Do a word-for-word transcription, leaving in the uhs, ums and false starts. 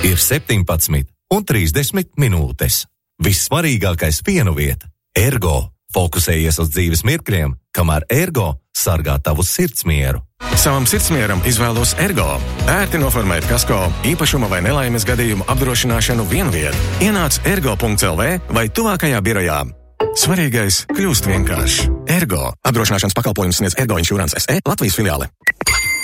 Ir septiņpadsmit un trīsdesmit minūtes. Vissvarīgākais vienu vieta – Ergo. Fokusējies uz dzīves mirkļiem, kamēr Ergo sargā tavu sirdsmieru. Savam sirdsmieram izvēlos Ergo. Ērti noformēt kasko, īpašuma vai nelaimes gadījumu apdrošināšanu vienviet. Ienāc ergo punkts el vē vai tuvākajā birojā. Svarīgais kļūst vienkāršs. Ergo. Apdrošināšanas pakalpojums sniedz Ergo Insurance es e Latvijas filiāle.